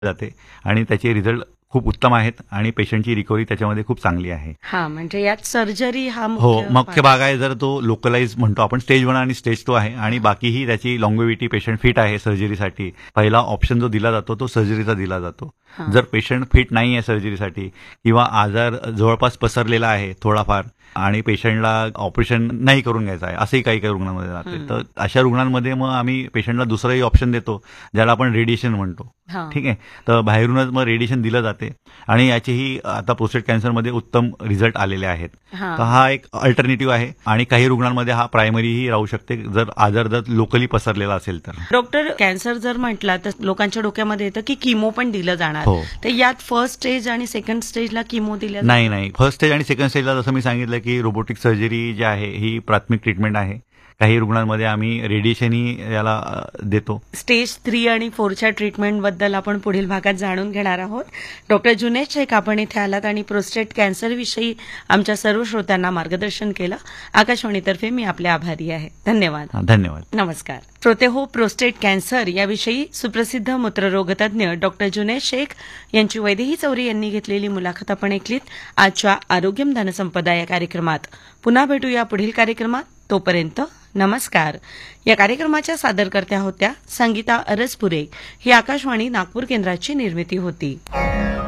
जाते आणि त्याचे रिझल्ट खूप उत्तम आहेत आणि पेशंटची रिकव्हरी त्याच्यामध्ये खूप चांगली आहे. हा, म्हणजे यात सर्जरी हा मुख्य भाग आहे. जर तो लोकलाइज म्हणतो आपण, स्टेज 1 आणि स्टेज 2 आहे आणि बाकीही त्याची लॉंगेव्हिटी, पेशंट फिट आहे सर्जरीसाठी. पहिला ऑप्शन जो दिला जातो तो सर्जरीचा दिला जातो. जर पेशंट फिट नाही आहे सर्जरीसाठी किंवा आजार जवळपास पसरलेला आहे थोडाफार आणि पेशंटला ऑपरेशन नाही करून घ्यायचं आहे, असंही काही काही रुग्णांमध्ये राहते, तर अशा रुग्णांमध्ये मग आम्ही पेशंटला दुसरंही ऑप्शन देतो, ज्याला आपण रेडिएशन म्हणतो. ठीक आहे, तर बाहेरूनच मग रेडिएशन दिलं जाते आणि याचेही आता प्रोस्टेट कॅन्सरमध्ये उत्तम रिझल्ट आलेले आहेत. तर हा एक अल्टरनेटिव्ह आहे आणि काही रुग्णांमध्ये हा प्रायमरीही राहू शकते जर आजार लोकली पसरलेला असेल तर. डॉक्टर, कॅन्सर जर म्हटला तर लोकांच्या डोक्यामध्ये येतं की किमो पण दिलं जाणार. तर यात फर्स्ट स्टेज आणि सेकंड स्टेजला किमो दिल्या? नाही, फर्स्ट स्टेज आणि सेकंड स्टेजला जसं मी सांगितलं की रोबोटिक सर्जरी जी आहे ही प्राथमिक ट्रीटमेंट आहे. काही रुग्णांमध्ये आम्ही रेडिएशनही याला देतो. स्टेज 3 आणि 4च्या ट्रीटमेंटबद्दल आपण पुढील भागात जाणून घेणार आहोत. डॉक्टर जुनैद शेख, आपण इथे आलात आणि प्रोस्टेट कॅन्सरविषयी आमच्या सर्व श्रोत्यांना मार्गदर्शन केलं. आकाशवाणीतर्फे मी आपले आभारी आहे. धन्यवाद. धन्यवाद. नमस्कार श्रोते हो, प्रोस्टेट कॅन्सर याविषयी सुप्रसिद्ध मूत्ररोगतज्ञ डॉक्टर जुनैद शेख यांची वैदेही चौरे यांनी घेतलेली मुलाखत आपण ऐकलीत आजच्या आरोग्यम धनसंपदा या कार्यक्रमात. पुन्हा भेटूया पुढील कार्यक्रमात. तोपर्यंत नमस्कार. या कार्यक्रमाच्या सादरकर्त्या होत्या संगीता अरसपुरे. ही आकाशवाणी नागपूर केंद्राची निर्मिती होती.